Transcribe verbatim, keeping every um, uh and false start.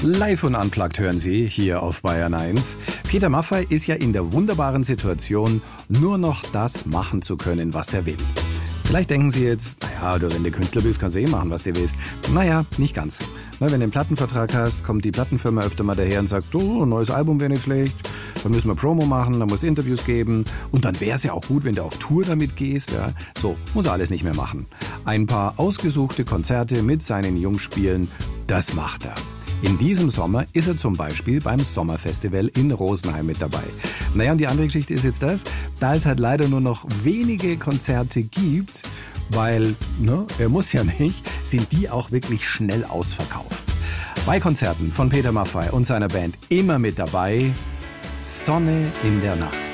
Live und Unplugged hören Sie hier auf Bayern eins. Peter Maffay ist ja in der wunderbaren Situation, nur noch das machen zu können, was er will. Vielleicht denken Sie jetzt, naja, du, wenn du Künstler bist, kannst du eh machen, was du willst. Naja, nicht ganz. Na, wenn du einen Plattenvertrag hast, kommt die Plattenfirma öfter mal daher und sagt, oh, ein neues Album wäre nicht schlecht, dann müssen wir Promo machen, dann musst du Interviews geben und dann wäre es ja auch gut, wenn du auf Tour damit gehst. Ja. So, muss er alles nicht mehr machen. Ein paar ausgesuchte Konzerte mit seinen Jungs spielen, das macht er. In diesem Sommer ist er zum Beispiel beim Sommerfestival in Rosenheim mit dabei. Naja, und die andere Geschichte ist jetzt das, da es halt leider nur noch wenige Konzerte gibt, weil, ne, er muss ja nicht, sind die auch wirklich schnell ausverkauft. Bei Konzerten von Peter Maffay und seiner Band immer mit dabei, Sonne in der Nacht.